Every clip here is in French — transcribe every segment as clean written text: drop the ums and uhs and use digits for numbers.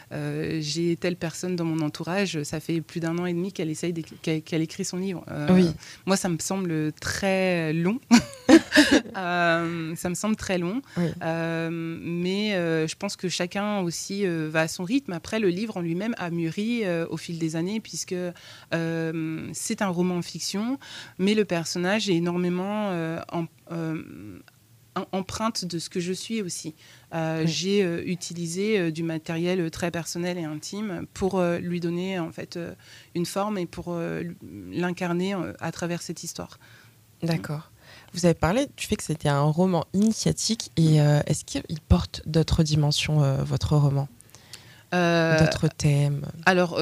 j'ai telle personne dans mon entourage, ça fait plus d'1 an et demi qu'elle écrit son livre. Oui. Moi, ça me semble très long. Ça me semble très long. Oui. Mais je pense que chacun aussi va à son rythme. Après, le livre en lui-même a mûri au fil des années, puisque c'est un roman en fiction, mais le personnage est énormément empreinte de ce que je suis aussi. Oui. J'ai utilisé du matériel très personnel et intime pour lui donner en fait une forme et pour l'incarner à travers cette histoire. D'accord. Vous avez parlé du fait que c'était un roman initiatique et est-ce qu'il porte d'autres dimensions, votre roman, d'autres thèmes? Alors,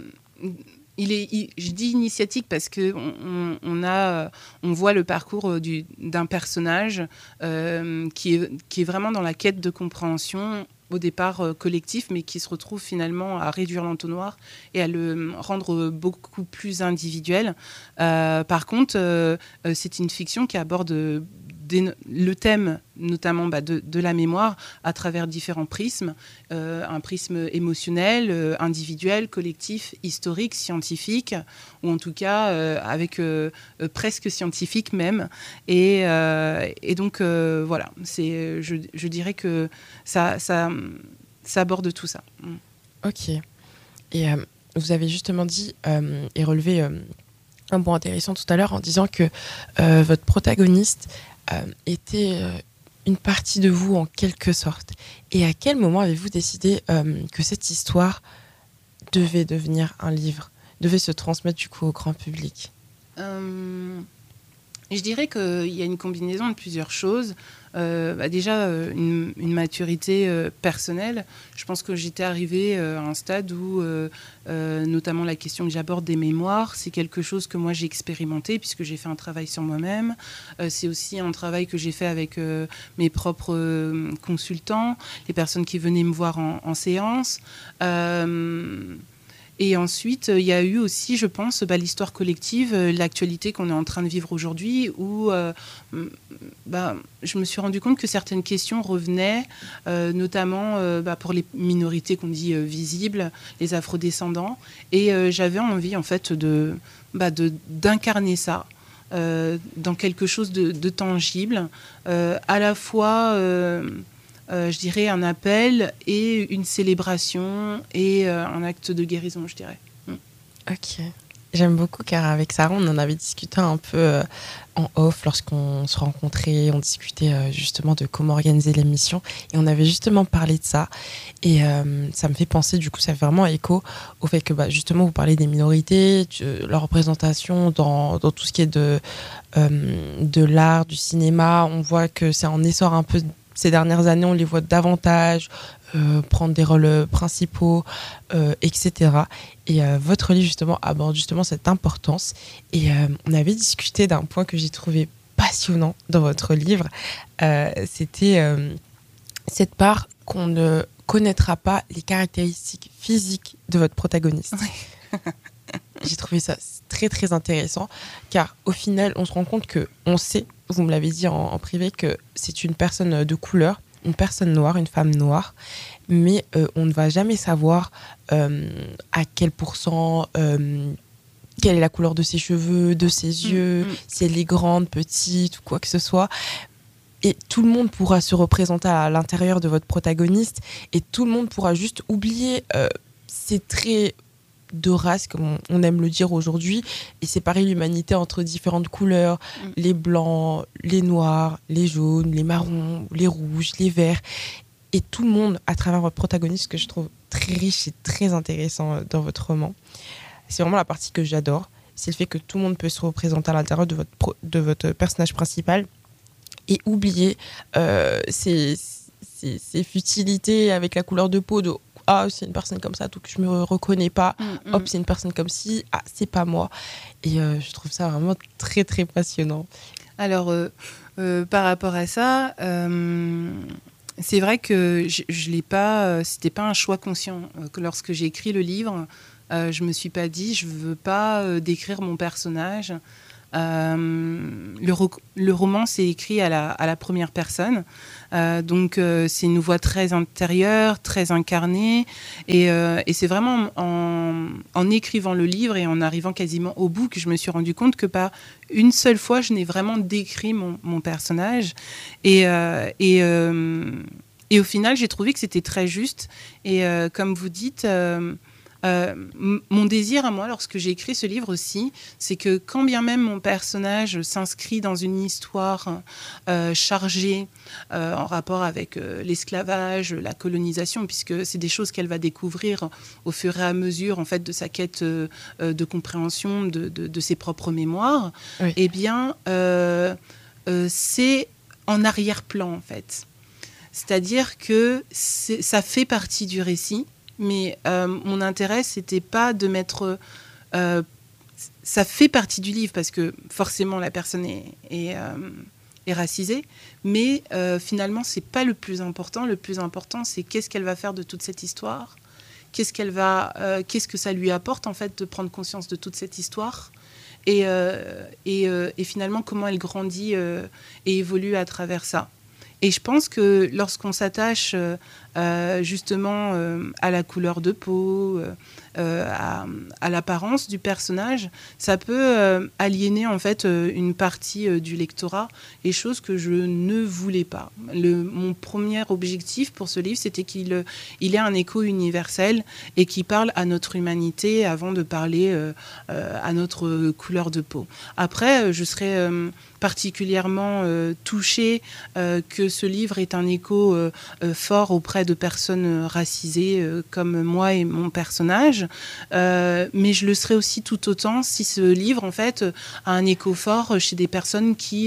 je dis initiatique parce que on voit le parcours d'un personnage qui est vraiment dans la quête de compréhension, au départ collectif, mais qui se retrouve finalement à réduire l'entonnoir et à le rendre beaucoup plus individuel. Par contre, c'est une fiction qui aborde le thème notamment de la mémoire à travers différents prismes, un prisme émotionnel, individuel, collectif, historique, scientifique, ou en tout cas avec presque scientifique même. Et donc voilà, je dirais que ça aborde tout ça. Ok. Et vous avez justement dit et relevé un point intéressant tout à l'heure en disant que votre protagoniste était une partie de vous en quelque sorte. Et à quel moment avez-vous décidé que cette histoire devait devenir un livre, devait se transmettre du coup au grand public? Je dirais qu'il y a une combinaison de plusieurs choses. Déjà, une maturité personnelle. Je pense que j'étais arrivée à un stade où, notamment la question que j'aborde des mémoires, c'est quelque chose que moi j'ai expérimenté puisque j'ai fait un travail sur moi-même. C'est aussi un travail que j'ai fait avec mes propres consultants, les personnes qui venaient me voir en séance. Et ensuite, il y a eu aussi, je pense, l'histoire collective, l'actualité qu'on est en train de vivre aujourd'hui, où je me suis rendu compte que certaines questions revenaient, notamment pour les minorités qu'on dit visibles, les afrodescendants. Et j'avais envie, en fait, d'incarner ça dans quelque chose de tangible, à la fois... je dirais un appel et une célébration et un acte de guérison, je dirais. Ok. J'aime beaucoup car avec Sarah, on en avait discuté un peu en off lorsqu'on se rencontrait, on discutait justement de comment organiser l'émission et on avait justement parlé de ça et ça me fait penser, du coup ça fait vraiment écho au fait que justement vous parlez des minorités, de leur représentation dans tout ce qui est de l'art, du cinéma. On voit que c'est en essor un peu ces dernières années, on les voit davantage prendre des rôles principaux, etc. Et votre livre, justement, aborde justement cette importance. Et on avait discuté d'un point que j'ai trouvé passionnant dans votre livre. C'était cette part qu'on ne connaîtra pas les caractéristiques physiques de votre protagoniste. Oui. J'ai trouvé ça très, très intéressant, car au final, on se rend compte qu'on sait, vous me l'avez dit en privé, que c'est une personne de couleur, une personne noire, une femme noire, mais on ne va jamais savoir à quel pourcent, quelle est la couleur de ses cheveux, de ses yeux, si elle est grande, petite ou quoi que ce soit. Et tout le monde pourra se représenter à l'intérieur de votre protagoniste et tout le monde pourra juste oublier ses traits de race, comme on aime le dire aujourd'hui, et séparer l'humanité entre différentes couleurs, les blancs, les noirs, les jaunes, les marrons, les rouges, les verts. Et tout le monde, à travers votre protagoniste, que je trouve très riche et très intéressant dans votre roman. C'est vraiment la partie que j'adore. C'est le fait que tout le monde peut se représenter à l'intérieur de votre personnage principal et oublier ces futilités avec la couleur de peau de « Ah, c'est une personne comme ça, donc je me reconnais pas. Hop, c'est une personne comme ci. Ah, c'est pas moi. » Et je trouve ça vraiment très, très passionnant. Alors, par rapport à ça, c'est vrai que je l'ai pas... c'était pas un choix conscient. Lorsque j'ai écrit le livre, je me suis pas dit « Je veux pas décrire mon personnage Le roman, c'est écrit à la première personne. Donc, c'est une voix très intérieure, très incarnée. Et c'est vraiment en écrivant le livre et en arrivant quasiment au bout que je me suis rendu compte que pas une seule fois, je n'ai vraiment décrit mon personnage. Et au final, j'ai trouvé que c'était très juste. Et comme vous dites... mon désir à moi, lorsque j'ai écrit ce livre aussi, c'est que quand bien même mon personnage s'inscrit dans une histoire chargée en rapport avec l'esclavage, la colonisation, puisque c'est des choses qu'elle va découvrir au fur et à mesure en fait, de sa quête de compréhension de ses propres mémoires, oui. Eh bien, c'est en arrière-plan en fait. C'est-à-dire que ça fait partie du récit. Mais mon intérêt, c'était pas de mettre... ça fait partie du livre, parce que forcément, la personne est racisée. Mais finalement, c'est pas le plus important. Le plus important, c'est qu'est-ce qu'elle va faire de toute cette histoire. Qu'est-ce que ça lui apporte, en fait, de prendre conscience de toute cette histoire. Et finalement, comment elle grandit et évolue à travers ça. Et je pense que lorsqu'on s'attache justement à la couleur de peau, à l'apparence du personnage, ça peut aliéner en fait une partie du lectorat, et chose que je ne voulais pas. Mon premier objectif pour ce livre, c'était qu'il ait un écho universel et qu'il parle à notre humanité avant de parler à notre couleur de peau. Après, je serais particulièrement touchée que ce livre ait un écho fort auprès de personnes racisées comme moi et mon personnage, mais je le serais aussi tout autant si ce livre en fait a un écho fort chez des personnes qui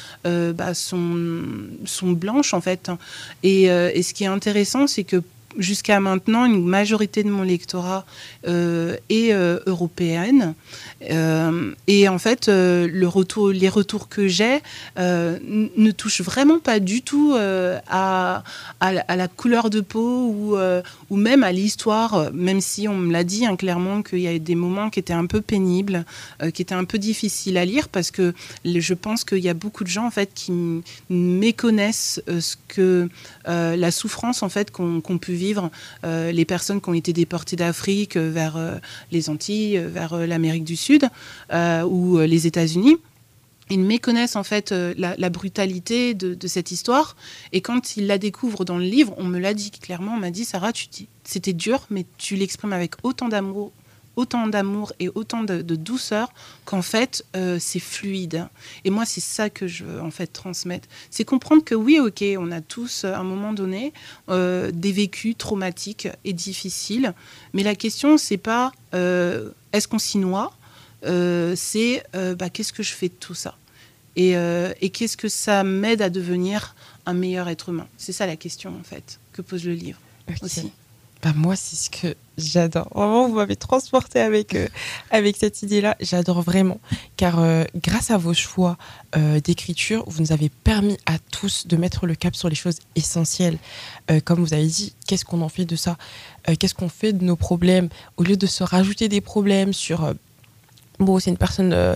sont blanches en fait. Et ce qui est intéressant, c'est que jusqu'à maintenant, une majorité de mon lectorat est européenne. Et en fait, les retours que j'ai ne touchent vraiment pas du tout à la couleur de peau ou même à l'histoire, même si on me l'a dit clairement qu'il y a des moments qui étaient un peu pénibles, qui étaient un peu difficiles à lire, parce que je pense qu'il y a beaucoup de gens en fait, qui méconnaissent ce que la souffrance en fait, qu'ont pu vivre les personnes qui ont été déportées d'Afrique vers les Antilles, vers l'Amérique du Sud ou les États-Unis. Ils méconnaissent en fait la brutalité de cette histoire, et quand ils la découvrent dans le livre, on me l'a dit clairement, on m'a dit: Sarah, c'était dur, mais tu l'exprimes avec autant d'amour et autant de douceur qu'en fait c'est fluide. Et moi, c'est ça que je veux en fait transmettre, c'est comprendre que oui, ok, on a tous à un moment donné des vécus traumatiques et difficiles, mais la question c'est pas est-ce qu'on s'y noie, c'est qu'est-ce que je fais de tout ça, et qu'est-ce que ça m'aide à devenir un meilleur être humain. C'est ça la question en fait que pose le livre. Okay. Aussi. Moi, c'est ce que j'adore. Vraiment, vous m'avez transportée avec cette idée-là. J'adore vraiment. Car grâce à vos choix d'écriture, vous nous avez permis à tous de mettre le cap sur les choses essentielles. Comme vous avez dit, qu'est-ce qu'on en fait de ça ? Qu'est-ce qu'on fait de nos problèmes ? Au lieu de se rajouter des problèmes sur... c'est une personne...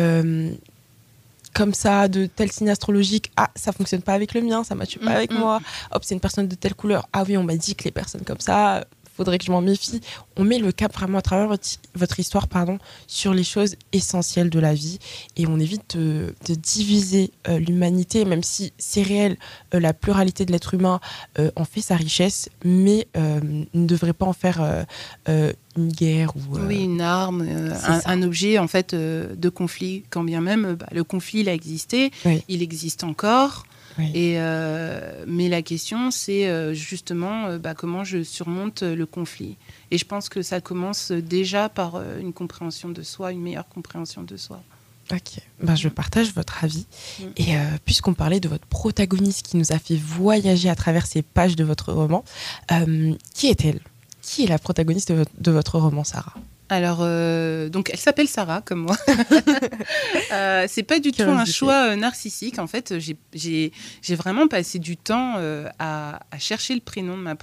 comme ça, de tel signe astrologique, ça fonctionne pas avec le mien, ça matche pas avec moi, hop, c'est une personne de telle couleur, oui, on m'a dit que les personnes comme ça, faudrait que je m'en méfie. On met le cap vraiment à travers votre histoire, sur les choses essentielles de la vie, et on évite de diviser l'humanité, même si c'est réel, la pluralité de l'être humain en fait sa richesse, mais ne devrait pas en faire une guerre ou une arme, un objet en fait de conflit, quand bien même le conflit il a existé, oui. Il existe encore. Oui. Mais la question, c'est justement comment je surmonte le conflit. Et je pense que ça commence déjà par une compréhension de soi, une meilleure compréhension de soi. Ok, je partage votre avis. Et puisqu'on parlait de votre protagoniste qui nous a fait voyager à travers ces pages de votre roman, qui est-elle ? Qui est la protagoniste de votre roman, Sarah ? Alors, donc elle s'appelle Sarah, comme moi. C'est pas du tout un choix narcissique. En fait, j'ai vraiment passé du temps à chercher le prénom de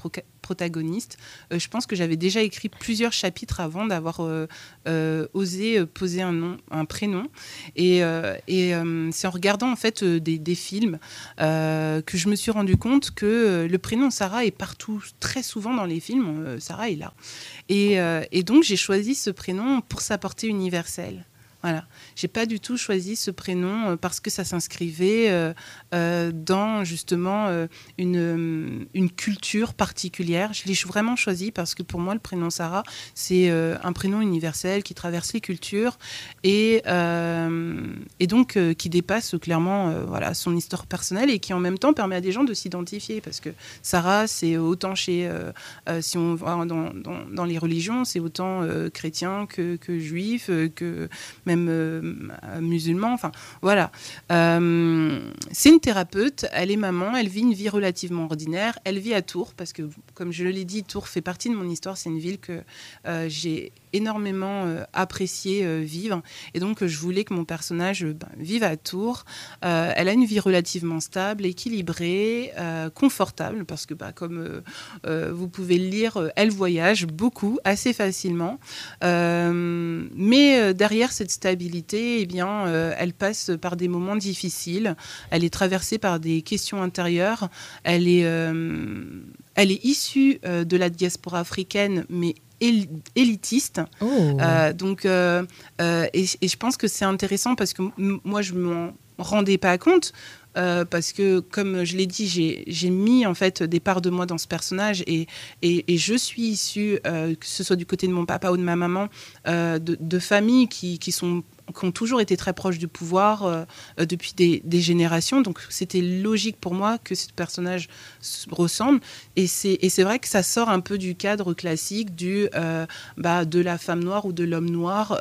protagoniste. Je pense que j'avais déjà écrit plusieurs chapitres avant d'avoir osé poser un prénom. Et c'est en regardant en fait des films que je me suis rendu compte que le prénom Sarah est partout, très souvent dans les films. Sarah est là. Et donc j'ai choisi ce prénom pour sa portée universelle. Voilà. J'ai pas du tout choisi ce prénom parce que ça s'inscrivait dans justement une culture particulière. Je l'ai vraiment choisi parce que pour moi, le prénom Sarah, c'est un prénom universel qui traverse les cultures et donc qui dépasse clairement voilà, son histoire personnelle et qui en même temps permet à des gens de s'identifier parce que Sarah, c'est autant chez, si on va dans les religions, c'est autant chrétien que juif, que même musulman, enfin voilà. C'est une thérapeute, elle est maman, elle vit une vie relativement ordinaire, elle vit à Tours, parce que comme je l'ai dit, Tours fait partie de mon histoire, c'est une ville que j'ai énormément apprécié vivre, et donc je voulais que mon personnage vive à Tours. Elle a une vie relativement stable, équilibrée, confortable, parce que comme vous pouvez le lire, elle voyage beaucoup, assez facilement, mais derrière cette stabilité, eh bien, elle passe par des moments difficiles, elle est traversée par des questions intérieures, elle est issue de la diaspora africaine, mais élitiste. Oh. Donc, et je pense que c'est intéressant parce que moi, je ne m'en rendais pas compte. Parce que, comme je l'ai dit, j'ai mis en fait des parts de moi dans ce personnage et je suis issue, que ce soit du côté de mon papa ou de ma maman, de familles qui ont toujours été très proches du pouvoir depuis des générations. Donc, c'était logique pour moi que ce personnage ressemble. Et c'est vrai que ça sort un peu du cadre classique de la femme noire ou de l'homme noir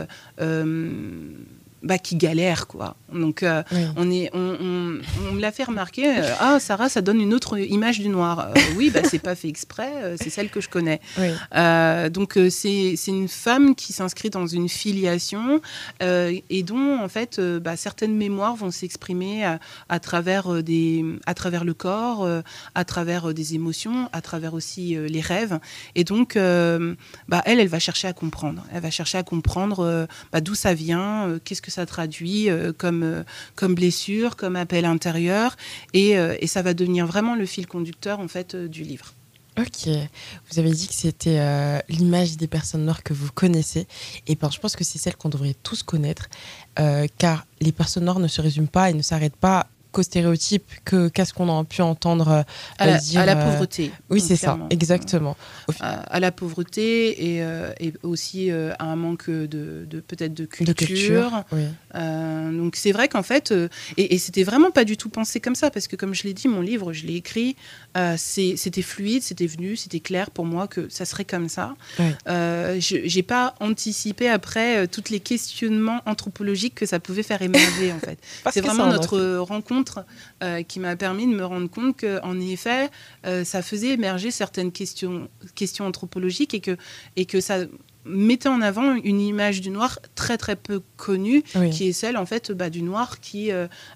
qui galère, quoi. Donc, Oui. on me l'a fait remarquer. Sarah, ça donne une autre image du noir. Oui, c'est pas fait exprès. C'est celle que je connais. Oui. Donc, c'est une femme qui s'inscrit dans une filiation et dont, en fait, certaines mémoires vont s'exprimer à travers le corps, à travers des émotions, à travers aussi les rêves. Et donc, elle va chercher à comprendre. Elle va chercher à comprendre d'où ça vient, qu'est-ce que ça traduit comme blessure, comme appel intérieur, et ça va devenir vraiment le fil conducteur en fait du livre. Ok, vous avez dit que c'était l'image des personnes noires que vous connaissez, et je pense que c'est celle qu'on devrait tous connaître, car les personnes noires ne se résument pas et ne s'arrêtent pas qu'aux stéréotypes, qu'à ce qu'on a pu entendre dire... À la pauvreté. Oui, c'est clairement. Ça, exactement. À la pauvreté et aussi à un manque de peut-être de culture. Oui. Donc c'est vrai qu'en fait, et c'était vraiment pas du tout pensé comme ça, parce que comme je l'ai dit, mon livre, je l'ai écrit, c'était fluide, c'était venu, c'était clair pour moi que ça serait comme ça. Oui. J'ai pas anticipé après tous les questionnements anthropologiques que ça pouvait faire émerger en fait. C'est vraiment notre rencontre qui m'a permis de me rendre compte qu'en effet, ça faisait émerger certaines questions anthropologiques et que ça mettait en avant une image du noir très très peu connue, oui. qui est celle en fait du noir qui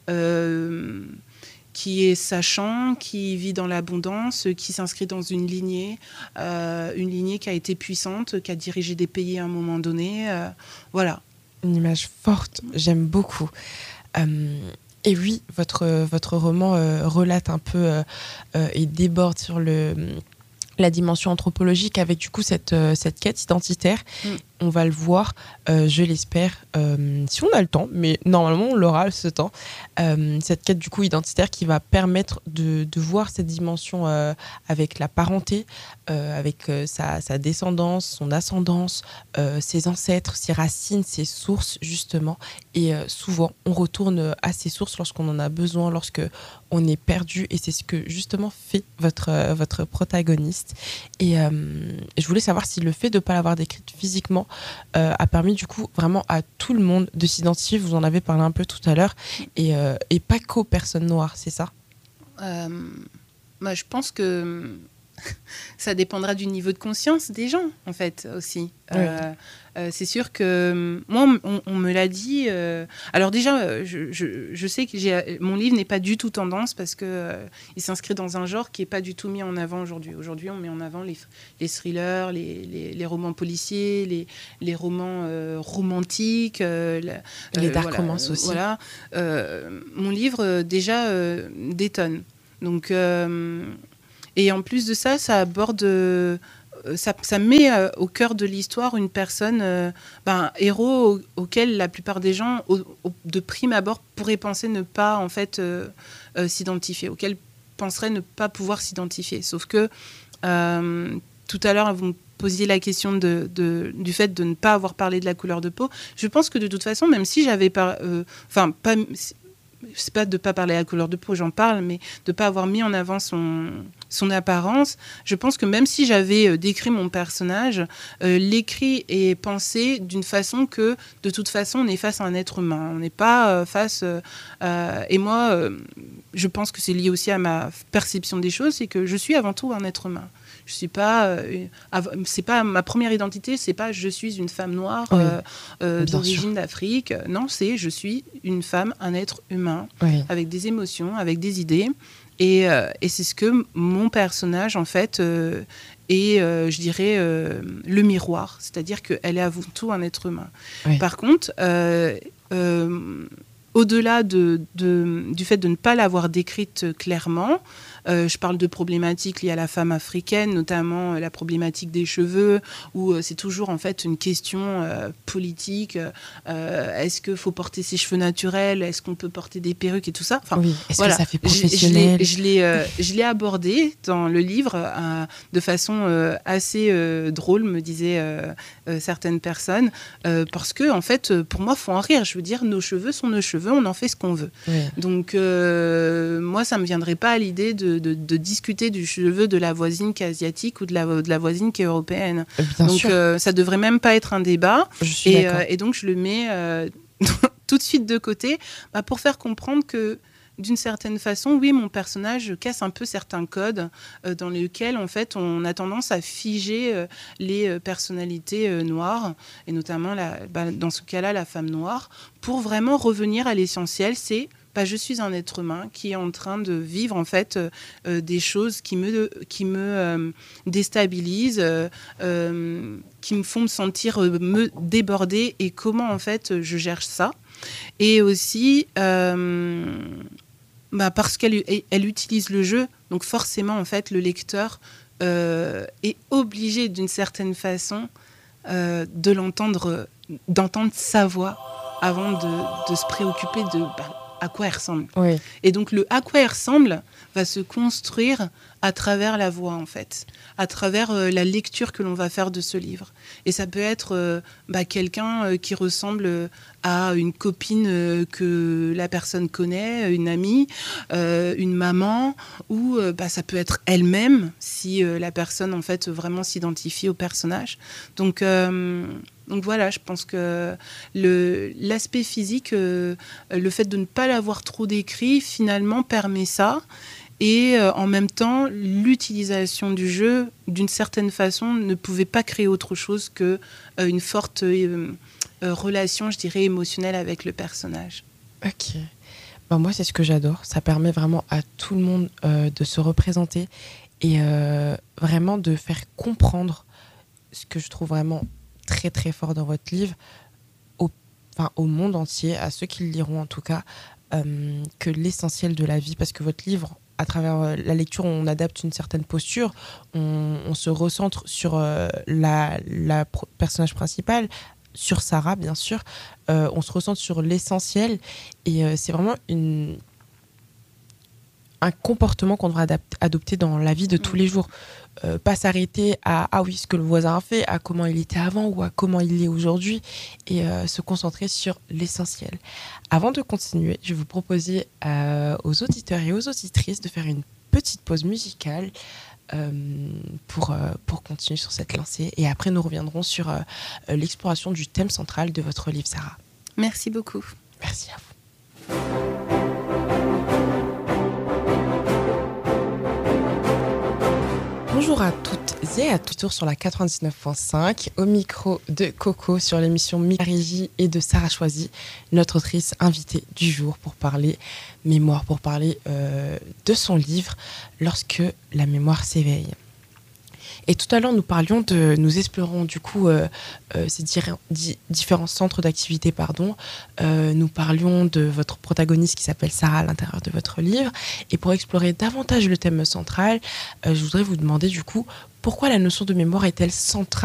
est sachant, qui vit dans l'abondance, qui s'inscrit dans une lignée qui a été puissante, qui a dirigé des pays à un moment donné. Voilà. Une image forte, j'aime beaucoup. Et oui, votre roman relate un peu et déborde sur la dimension anthropologique avec du coup cette quête identitaire. On va le voir, je l'espère, si on a le temps, mais normalement on l'aura ce temps. Cette quête du coup identitaire qui va permettre de voir cette dimension avec la parenté, avec sa descendance, son ascendance, ses ancêtres, ses racines, ses sources justement. Et souvent on retourne à ces sources lorsqu'on en a besoin, lorsque on est perdu, et c'est ce que justement fait votre protagoniste. Et je voulais savoir si le fait de ne pas l'avoir décrite physiquement a permis du coup vraiment à tout le monde de s'identifier. Vous en avez parlé un peu tout à l'heure, et pas qu'aux personnes noires, c'est ça? Je pense que ça dépendra du niveau de conscience des gens, en fait, aussi. Oui. C'est sûr que moi, on me l'a dit. Alors déjà, je sais que mon livre n'est pas du tout tendance parce que il s'inscrit dans un genre qui n'est pas du tout mis en avant aujourd'hui. Aujourd'hui, on met en avant les thrillers, les romans policiers, les romans romantiques, les dark romances aussi. Voilà. Mon livre déjà détonne. Donc, et en plus de ça, ça aborde. Ça met au cœur de l'histoire une personne, héros auquel la plupart des gens, de prime abord, pourraient penser ne pas en fait s'identifier, auquel penseraient ne pas pouvoir s'identifier. Sauf que tout à l'heure, vous me posiez la question du fait de ne pas avoir parlé de la couleur de peau. Je pense que de toute façon, même si j'avais c'est pas de pas parler à la couleur de peau, j'en parle, mais de pas avoir mis en avant son apparence. Je pense que même si j'avais décrit mon personnage, l'écrit est pensé d'une façon que, de toute façon, on est face à un être humain. On n'est pas face... et moi, je pense que c'est lié aussi à ma perception des choses, c'est que je suis avant tout un être humain. Je suis pas, c'est pas ma première identité, c'est pas je suis une femme noire d'origine d'Afrique. Non, c'est je suis une femme, un être humain, avec des émotions, avec des idées. Et c'est ce que mon personnage, en fait, est, je dirais, le miroir. C'est-à-dire qu'elle est avant tout un être humain. Oui. Par contre, au-delà du fait de ne pas l'avoir décrite clairement, je parle de problématiques liées à la femme africaine, notamment la problématique des cheveux, où c'est toujours en fait une question politique. Est-ce qu'il faut porter ses cheveux naturels? Est-ce qu'on peut porter des perruques et tout ça? Enfin, oui. Est-ce que ça fait professionnel? Je l'ai abordé dans le livre de façon assez drôle, me disaient certaines personnes, parce que en fait, pour moi, faut en rire. Je veux dire, nos cheveux sont nos cheveux, on en fait ce qu'on veut. Oui. Donc, moi, ça me viendrait pas à l'idée de discuter du cheveu de la voisine qui est asiatique ou de la voisine qui est européenne. Bien donc sûr. Ça devrait même pas être un débat. Et donc je le mets tout de suite de côté pour faire comprendre que d'une certaine façon, oui, mon personnage casse un peu certains codes dans lesquels, en fait, on a tendance à figer les personnalités noires, et notamment, dans ce cas-là, la femme noire, pour vraiment revenir à l'essentiel, c'est je suis un être humain qui est en train de vivre en fait des choses qui me déstabilisent, qui me font me sentir me déborder, et comment en fait je gère ça. Et aussi parce qu'elle utilise le jeu, donc forcément en fait le lecteur est obligé d'une certaine façon d'entendre sa voix avant de se préoccuper de à quoi elle ressemble. Oui. Et donc, le à quoi elle ressemble va se construire à travers la voix, en fait, à travers la lecture que l'on va faire de ce livre. Et ça peut être quelqu'un qui ressemble à une copine que la personne connaît, une amie, une maman, ou ça peut être elle-même si la personne, en fait, vraiment s'identifie au personnage. Donc voilà, je pense que l'aspect physique, le fait de ne pas l'avoir trop décrit, finalement, permet ça. Et en même temps, l'utilisation du jeu, d'une certaine façon, ne pouvait pas créer autre chose qu'une forte relation, je dirais, émotionnelle avec le personnage. Ok. Moi, c'est ce que j'adore. Ça permet vraiment à tout le monde de se représenter et vraiment de faire comprendre ce que je trouve vraiment très très fort dans votre livre au monde entier, à ceux qui le liront en tout cas, que l'essentiel de la vie, parce que votre livre, à travers la lecture, on adapte une certaine posture, on se recentre sur la personnage principal, sur Sarah bien sûr, on se recentre sur l'essentiel, et c'est vraiment un comportement qu'on devrait adopter dans la vie de tous les jours. Pas s'arrêter à ce que le voisin a fait, à comment il était avant ou à comment il est aujourd'hui, et se concentrer sur l'essentiel. Avant de continuer, je vais vous proposer aux auditeurs et aux auditrices de faire une petite pause musicale pour continuer sur cette lancée, et après nous reviendrons sur l'exploration du thème central de votre livre, Sarah. Merci beaucoup. Merci à vous. Bonjour à toutes et à tous sur la 99.5, au micro de Coco sur l'émission Régie et de Sarah Choisy, notre autrice invitée du jour pour parler mémoire, pour parler de son livre Lorsque la mémoire s'éveille. Et tout à l'heure, nous explorons du coup ces différents centres d'activité. Nous parlions de votre protagoniste qui s'appelle Sarah à l'intérieur de votre livre. Et pour explorer davantage le thème central, je voudrais vous demander du coup, pourquoi la notion de mémoire est-elle centrale